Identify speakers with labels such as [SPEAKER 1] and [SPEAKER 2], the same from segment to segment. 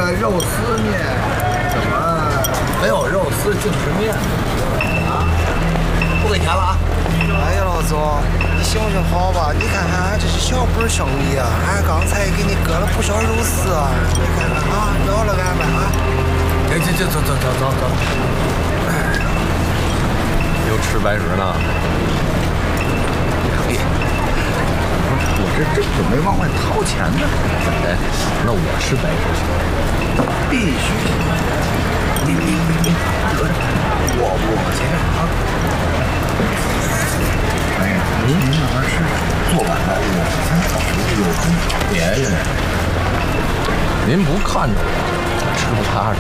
[SPEAKER 1] 个肉丝面，怎么没有肉丝净吃面呢？啊，不给钱了啊！
[SPEAKER 2] 哎呀，老总，你行行好吧？你看看俺这是小本生意啊，俺刚才给你割了不少肉丝啊，你看看啊，饶了俺吧啊！
[SPEAKER 1] 走。
[SPEAKER 3] 又吃白食呢？
[SPEAKER 1] 我这正准备往外掏钱呢。
[SPEAKER 3] 哎，那我吃白食行？
[SPEAKER 1] 必须。你得着，我结账啊。哎呀，您慢慢吃，做晚了我先有空找别人。
[SPEAKER 3] 您不看着我，吃不踏实。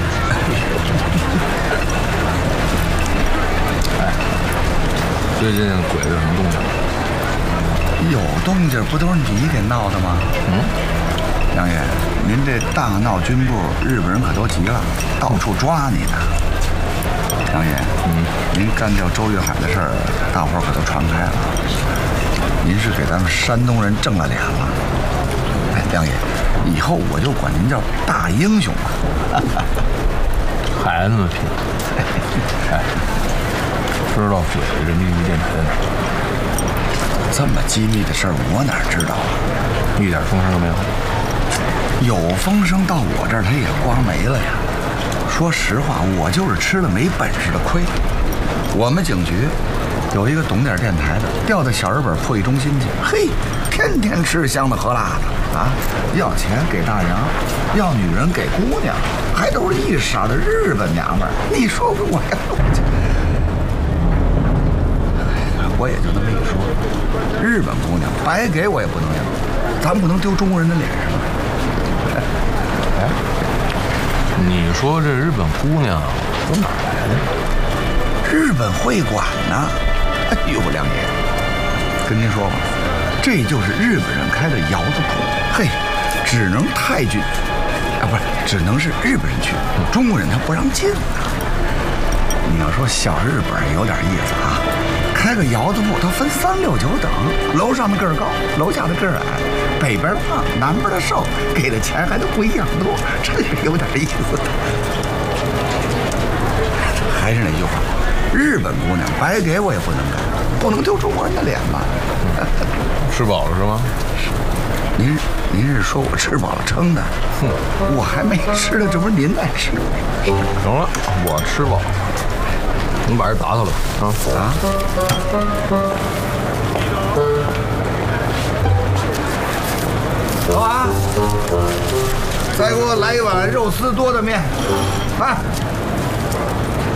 [SPEAKER 3] 哎，最近鬼子有什么动静？
[SPEAKER 1] 有动静不都是你给闹的吗？杨爷，您这大闹军部，日本人可都急了，到处抓你呢。杨爷，您干掉周玉海的事儿，大伙儿可都传开了。您是给咱们山东人挣了脸了。哎，杨爷，以后我就管您叫大英雄了。
[SPEAKER 3] 孩子们拼！哎，知道鬼子这秘密电台在哪儿？
[SPEAKER 1] 这么机密的事儿，我哪知道啊？
[SPEAKER 3] 一点风声都没有。
[SPEAKER 1] 有风声到我这儿，他也刮没了呀。说实话，我就是吃了没本事的亏。我们警局有一个懂点电台的，调到小日本破译中心去，嘿，天天吃香的喝辣的啊，要钱给大洋，要女人给姑娘，还都是一色的日本娘们儿。你说我呀，我也就那么一说，日本姑娘白给我也不能要，咱不能丢中国人的脸上。
[SPEAKER 3] 哎，你说这日本姑娘从哪儿来的？
[SPEAKER 1] 日本会馆呢？哎呦，梁爷，跟您说吧，这就是日本人开的窑子铺，嘿，只能太君啊，不是，只能是日本人去，中国人他不让进啊。你要说小日本有点意思啊，开个窑子铺，它分3、6、9等，楼上的个儿高，楼下的个儿矮，北边胖，南边的瘦，给的钱还都不一样多，这是有点意思。还是那句话，日本姑娘白给我也不能干，不能丢中国人的脸吧？
[SPEAKER 3] 吃饱了是吗？
[SPEAKER 1] 您是说我吃饱了撑的？我还没吃呢，这不是您在吃吗？
[SPEAKER 3] 行了，我吃饱了。你把这打扫了啊！
[SPEAKER 1] 老板，再给我来一碗肉丝多的面，啊！